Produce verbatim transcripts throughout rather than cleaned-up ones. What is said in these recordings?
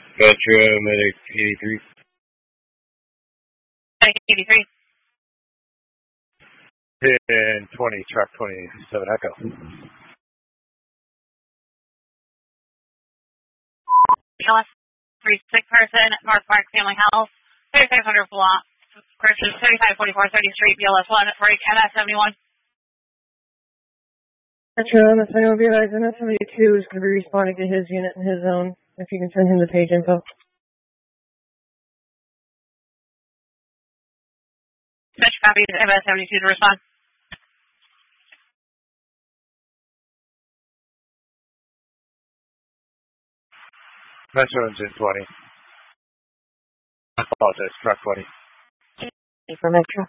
Metro Medic eighty-three. eighty-three. ten twenty, truck twenty-seven Echo. L S three sick person, North Park Family Health, thirty-six hundred block, Christian, thirty-five forty-four thirtieth Street, B L S one, break M S seventy-one. Metro, M S I will be advised M S seventy-two is going to be responding to his unit in his zone, if you can send him the page info. Switch copies, M S seventy-two to respond. Metro engine twenty. I apologize, truck twenty. For Metro.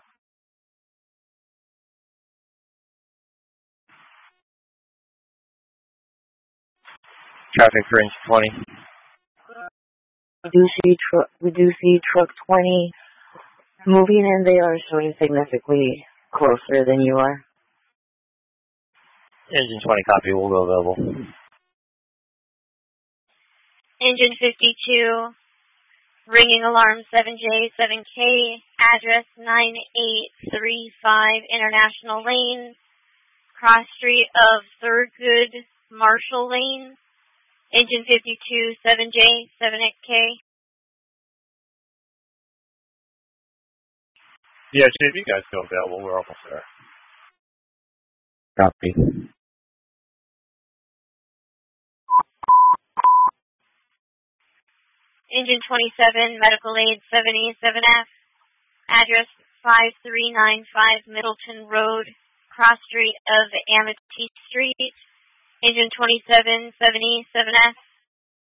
Traffic range twenty. We do see truck, we do see truck twenty moving, and they are showing significantly closer than you are. Engine twenty copy will go available. Engine fifty-two, ringing alarm seven J seven K, address nine eight three five International Lane, cross street of Thurgood, Marshall Lane. Engine fifty-two, seven J seven K. Yeah, if you guys go available, we're almost there. Copy. Engine twenty-seven, medical aid seven E seven F, address five three nine five Middleton Road, cross street of Amity Street. Engine twenty-seven, seven E seven F.